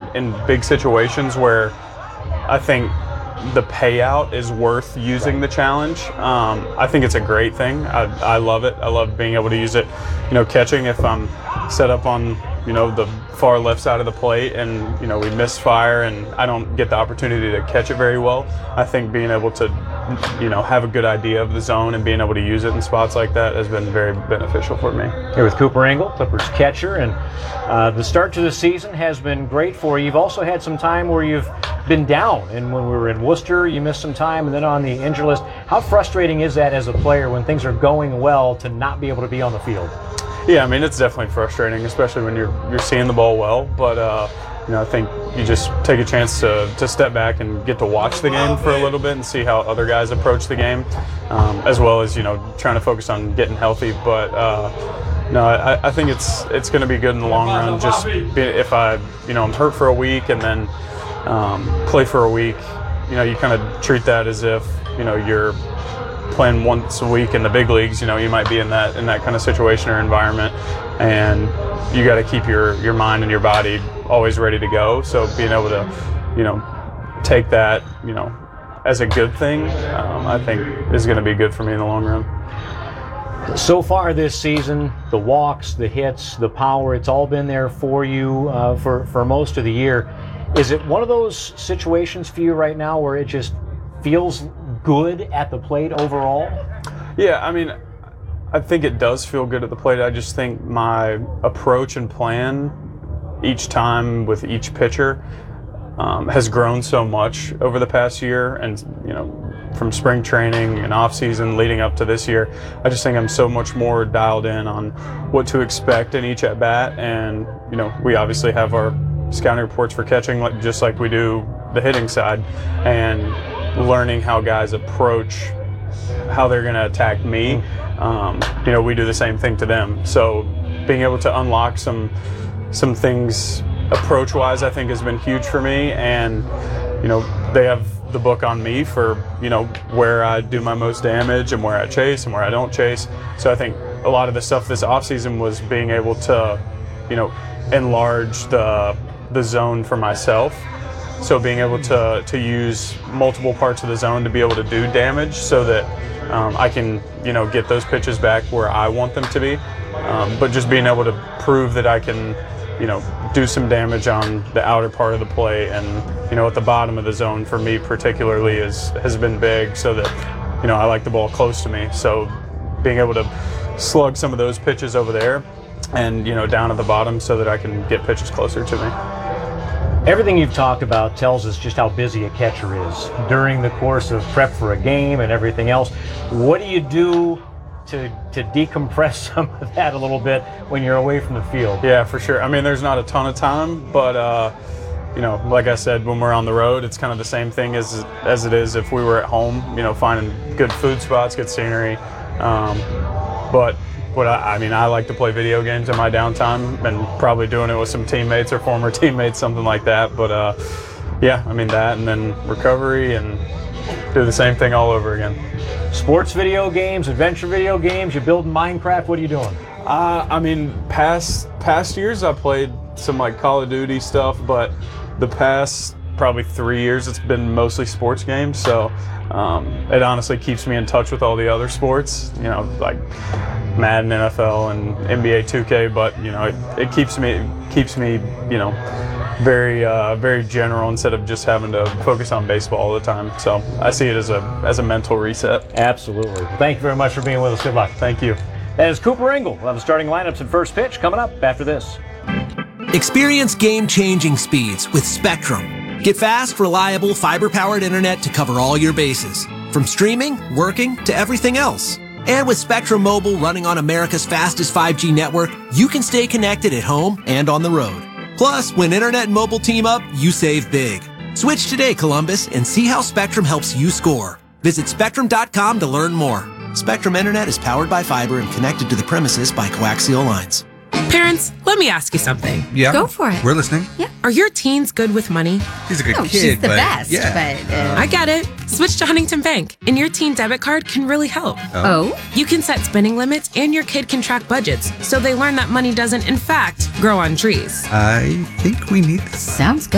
in big situations where I think the payout is worth using the challenge. I think it's a great thing. I love it. I love being able to use it, catching if I'm set up on, the far left side of the plate and, we misfire and I don't get the opportunity to catch it very well. I think being able to, have a good idea of the zone and being able to use it in spots like that has been very beneficial for me. Here with Cooper Engel, Clippers catcher, and the start to the season has been great for you. You've also had some time where you've been down, and when we were in Worcester, you missed some time, and then on the injury list. How frustrating is that as a player when things are going well to not be able to be on the field? Yeah, I mean, it's definitely frustrating, especially when you're seeing the ball well. But I think you just take a chance to step back and get to watch the game for a little bit and see how other guys approach the game, as well as trying to focus on getting healthy. But no, I think it's going to be good in the long run. Just if I'm hurt for a week and then play for a week, you kind of treat that as if you're playing once a week in the big leagues. You might be in that kind of situation or environment, and you got to keep your mind and your body always ready to go. So being able to take that as a good thing, I think is going to be good for me in the long run. So far this season, the walks, the hits, the power, it's all been there for you for most of the year. Is it one of those situations for you right now where it just feels good at the plate overall? Yeah, I mean, I think it does feel good at the plate. I just think my approach and plan each time with each pitcher has grown so much over the past year, and from spring training and off season leading up to this year, I just think I'm so much more dialed in on what to expect in each at bat. And we obviously have our scouting reports for catching, just like we do the hitting side, and learning how guys approach how they're going to attack me. We do the same thing to them. So being able to unlock some things approach-wise, I think has been huge for me. And they have the book on me for where I do my most damage and where I chase and where I don't chase. So I think a lot of the stuff this offseason was being able to enlarge the zone for myself. So being able to use multiple parts of the zone to be able to do damage so that I can get those pitches back where I want them to be. But just being able to prove that I can do some damage on the outer part of the plate and at the bottom of the zone for me particularly has been big, so that I like the ball close to me. So being able to slug some of those pitches over there and down at the bottom so that I can get pitches closer to me. Everything you've talked about tells us just how busy a catcher is during the course of prep for a game and everything else. What do you do to decompress some of that a little bit when you're away from the field? Yeah, for sure. I mean, there's not a ton of time, but like I said, when we're on the road, it's kind of the same thing as it is if we were at home. Finding good food spots, good scenery. But what I like to play video games in my downtime, and probably doing it with some teammates or former teammates, something like that. But that, and then recovery, and do the same thing all over again. Sports video games, adventure video games, you build Minecraft, what are you doing? Past years I played some Call of Duty stuff, but the past probably 3 years it's been mostly sports games. So it honestly keeps me in touch with all the other sports, like Madden, NFL, and NBA 2K. But it keeps me very general instead of just having to focus on baseball all the time. So I see it as a mental reset. Absolutely. Thank you very much for being with us. Good luck. Thank you. That is Cooper Engel. We'll have the starting lineups and first pitch coming up after this. Experience game-changing speeds with Spectrum. Get fast, reliable, fiber-powered internet to cover all your bases, from streaming, working, to everything else. And with Spectrum Mobile running on America's fastest 5G network, you can stay connected at home and on the road. Plus, when internet and mobile team up, you save big. Switch today, Columbus, and see how Spectrum helps you score. Visit Spectrum.com to learn more. Spectrum Internet is powered by fiber and connected to the premises by coaxial lines. Parents, let me ask you something. Yeah. Go for it. We're listening. Yeah. Are your teens good with money? He's a good No, kid, she's the but best. yeah. But, I get it. Switch to Huntington Bank, and your teen debit card can really help. oh? You can set spending limits, and your kid can track budgets, so they learn that money doesn't, in fact, grow on trees. I think we need this. Sounds good.